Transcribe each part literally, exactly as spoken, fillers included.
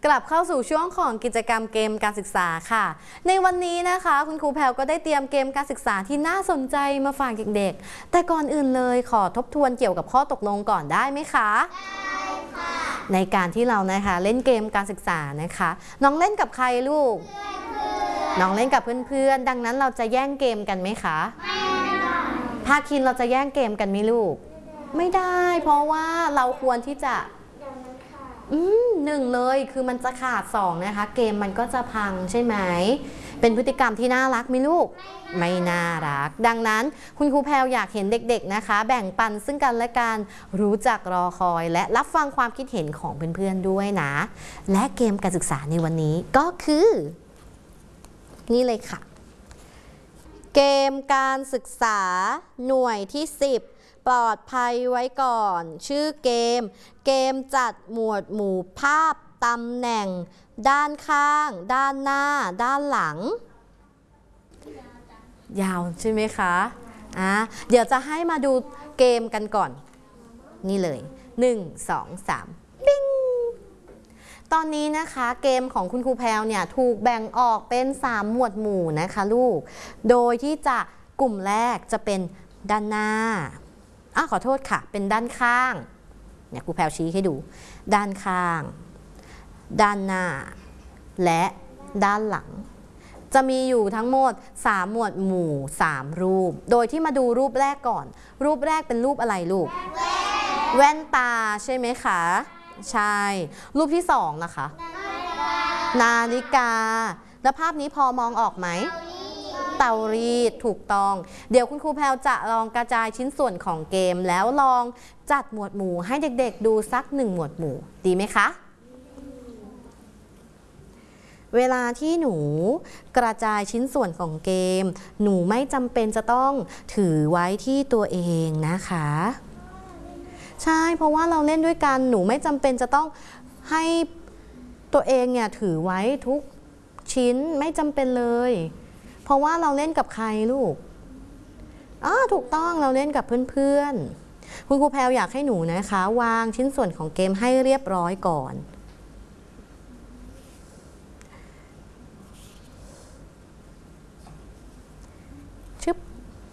กลับเข้าสู่ช่วงของกิจกรรมเกมการศึกษาค่ะในวันนี้นะคะคุณครูแพรวก็ได้เตรียมเกมการศึกษาที่น่าสนใจมาฝากเด็กๆแต่ก่อนอื่นเลยขอทบทวนเกี่ยวกับข้อตกลงก่อนได้ไหมคะได้ค่ะในการที่เรานะคะเล่นเกมการศึกษานะคะน้องเล่นกับใครลูกน้องเล่นกับเพื่อนๆดังนั้นเราจะแย่งเกมกันไหมคะไม่ได้ภาคินเราจะแย่งเกมกันไหมลูกไม่ได้เพราะว่าเราควรที่จะอืมหนึ่งเลยคือมันจะขาดสองนะคะเกมมันก็จะพังใช่ไหมเป็นพฤติกรรมที่น่ารักไหมลูกไม่น่ารักดังนั้นคุณครูแพรวอยากเห็นเด็กๆนะคะแบ่งปันซึ่งกันและกันรู้จักรอคอยและรับฟังความคิดเห็นของเพื่อนๆด้วยนะและเกมการศึกษาในวันนี้ก็คือนี่เลยค่ะเกมการศึกษาหน่วยที่สิบปลอดภัยไว้ก่อนชื่อเกมเกมจัดหมวดหมู่ภาพตำแหน่งด้านข้างด้านหน้าด้านหลังยาวใช่ไหมคะอ่ะเดี๋ยวจะให้มาดูเกมกันก่อนนี่เลยหนึ่ง สอง สามปิ้งตอนนี้นะคะเกมของคุณครูแพรวเนี่ยถูกแบ่งออกเป็นสามหมวดหมู่นะคะลูกโดยที่จะกลุ่มแรกจะเป็นด้านหน้าอ่ะขอโทษค่ะเป็นด้านข้างเนี่ยครูแพรวชี้ให้ดูด้านข้างด้านหน้าและด้านหลังจะมีอยู่ทั้งหมดสามหมวดหมู่สามรูปโดยที่มาดูรูปแรกก่อนรูปแรกเป็นรูปอะไรลูกแว่นตาใช่ไหมคะใช่รูปที่สองนะคะนาฬิกาแล้วภาพนี้พอมองออกไหมเตารีดถูกต้องเดี๋ยวคุณครูแพรวจะลองกระจายชิ้นส่วนของเกมแล้วลองจัดหมวดหมู่ให้เด็กๆดูสักหนึ่งหมวดหมู่ดีไหมคะเวลาที่หนูกระจายชิ้นส่วนของเกมหนูไม่จำเป็นจะต้องถือไว้ที่ตัวเองนะคะใช่เพราะว่าเราเล่นด้วยกันหนูไม่จำเป็นจะต้องให้ตัวเองเนี่ยถือไว้ทุกชิ้นไม่จำเป็นเลยเพราะว่าเราเล่นกับใครลูกอ๋อถูกต้องเราเล่นกับเพื่อนๆคุณครูแพรวอยากให้หนูนะคะวางชิ้นส่วนของเกมให้เรียบร้อยก่อนชึบ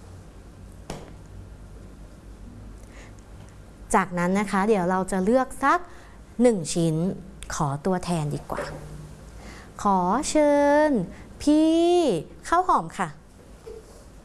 จากนั้นนะคะเดี๋ยวเราจะเลือกสักหนึ่งชิ้นขอตัวแทนดีกว่าขอเชิญพี่ข้าวหอมค่ะ